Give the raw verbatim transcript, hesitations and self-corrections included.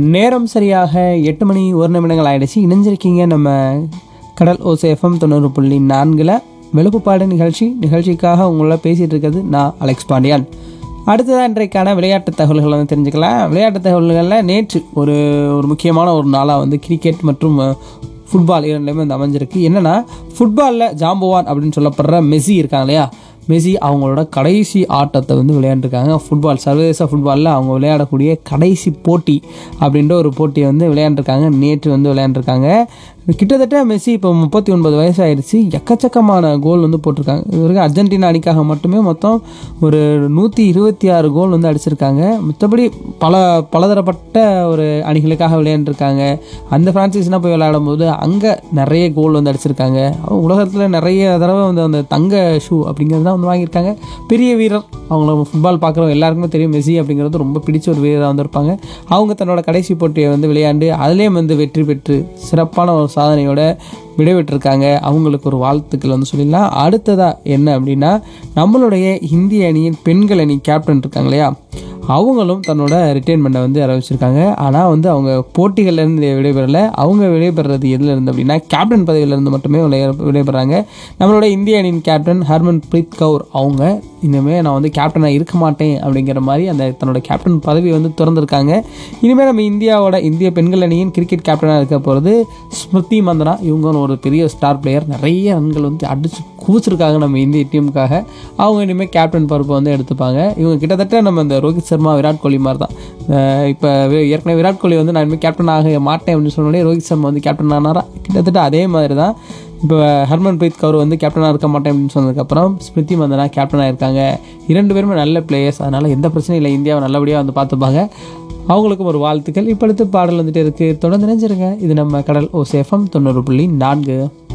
நேரம் சரியாக எட்டு மணி ஒரு நிமிடங்கள் ஆயிடுச்சு. இணைஞ்சிருக்கீங்க நம்ம கடல் ஓசை எஃப்எம் தொண்ணூறு புள்ளி நான்கில் வெளுப்புப்பாடு நிகழ்ச்சி. நிகழ்ச்சிக்காக உங்களோட பேசிகிட்டு இருக்கிறது நான் அலெக்ஸ் பாண்டியான். அடுத்ததான் இன்றைக்கான விளையாட்டு தகவல்களை வந்து தெரிஞ்சுக்கலாம். விளையாட்டு தகவல்களில் நேற்று ஒரு ஒரு முக்கியமான ஒரு நாளாக வந்து கிரிக்கெட் மற்றும் ஃபுட்பால் இரண்டுலேயுமே வந்து அமைஞ்சிருக்கு. என்னென்னா, ஃபுட்பாலில் ஜாம்பவான் அப்படின்னு சொல்லப்படுற மெஸ்ஸி இருக்காங்க இல்லையா, மெஸ்ஸி அவங்களோட கடைசி ஆட்டத்தை வந்து விளையாண்டுருக்காங்க. ஃபுட்பால் சர்வதேச ஃபுட்பாலில் அவங்க விளையாடக்கூடிய கடைசி போட்டி அப்படின்ற ஒரு போட்டியை வந்து விளையாண்டுருக்காங்க. நேற்று வந்து விளையாண்டுருக்காங்க. கிட்டத்தட்ட மெஸ்ஸி இப்போ முப்பத்தி ஒன்பது வயசு ஆயிடுச்சு. எக்கச்சக்கமான கோல் வந்து போட்டிருக்காங்க. இது வரைக்கும் அர்ஜென்டினா அணிக்காக மட்டுமே மொத்தம் ஒரு நூற்றி இருபத்தி ஆறு கோல் வந்து அடிச்சிருக்காங்க. மற்றபடி பல பலதரப்பட்ட ஒரு அணிகளுக்காக விளையாண்டுருக்காங்க. அந்த ஃப்ரான்சைஸ்னால் போய் விளையாடும் போது அங்கே நிறைய கோல் வந்து அடிச்சிருக்காங்க. உலகத்தில் நிறைய தடவை வந்து அந்த தங்க ஷூ அப்படிங்கிறது தான் வந்து வாங்கியிருக்காங்க. பெரிய வீரர், அவங்கள ஃபுட்பால் பார்க்குறவங்க எல்லாருக்குமே தெரியும். மெஸ்ஸி அப்படிங்கிறது ரொம்ப பிடிச்ச ஒரு வீரராக வந்திருப்பாங்க. அவங்க தன்னோட கடைசி போட்டியை வந்து விளையாண்டு அதுலேயும் வந்து வெற்றி பெற்று சிறப்பான ஒரு சாதனையோட விடைபெற்றிருக்காங்க. அவங்களுக்கு ஒரு வாழ்த்துக்கள் வந்து சொல்லிடலாம். அடுத்ததாக என்ன அப்படின்னா, நம்மளுடைய இந்திய அணியின் பெண்கள் அணி கேப்டன் இருக்காங்க இல்லையா, அவங்களும் தன்னோட ரிட்டைர்மெண்ட்டை வந்து அறிவிச்சிருக்காங்க. ஆனால் வந்து அவங்க போட்டிகள்லேருந்து விடைபெறலை. அவங்க விடைபெறது எதுலேருந்து அப்படின்னா, கேப்டன் பதவியிலேருந்து மட்டுமே விளைய விடைபெறாங்க. நம்மளோட இந்திய அணியின் கேப்டன் ஹர்மன் பிரீத் கவுர் அவங்க இனிமேல் நான் வந்து கேப்டனாக இருக்க மாட்டேன் அப்படிங்கிற மாதிரி அந்த தன்னோட கேப்டன் பதவி வந்து திறந்திருக்காங்க. இனிமேல் நம்ம இந்தியாவோட இந்திய பெண்கள் அணியின் கிரிக்கெட் கேப்டனாக இருக்க போகிறது ஸ்மிருதி மந்தனா. இவங்க ஒரு பெரிய ஸ்டார் பிளேயர், நிறைய ரன்கள் வந்து அடிச்சு குவிச்சிருக்காங்க நம்ம இந்திய டீமுக்காக. அவங்க இனிமேல் கேப்டன் பொறுப்பை வந்து எடுத்துப்பாங்க. இவங்க கிட்டத்தட்ட நம்ம இந்த ரோஹித் சர்மா, விராட் கோலி மாதிரி தான். இப்போ ஏற்கனவே விராட் கோலி வந்து நான் இனிமேல் கேப்டன் ஆக மாட்டேன் அப்படின்னு சொன்னோடனே ரோஹித் சர்மா வந்து கேப்டன் ஆனாரா, கிட்டத்தட்ட அதே மாதிரி தான் இப்போ ஹர்மன் பிரீத் கவுர் வந்து கேப்டனாக இருக்க மாட்டேன் அப்படின்னு சொன்னதுக்கப்புறம் ஸ்மிருதி மந்தனா கேப்டனாக இருக்காங்க. இரண்டு பேருமே நல்ல பிளேயர்ஸ், அதனால் எந்த பிரச்சனையும் இல்லை. இந்தியாவை நல்லபடியாக வந்து பார்த்துப்பாங்க. அவங்களுக்கும் ஒரு வாழ்த்துக்கள். இப்போ அடுத்து பாடல் வந்துட்டு இருக்குது. தொடர்ந்து நினைச்சிருங்க. இது நம்ம கடல் ஓசை எஃப்எம் தொண்ணூறு புள்ளி நான்கு.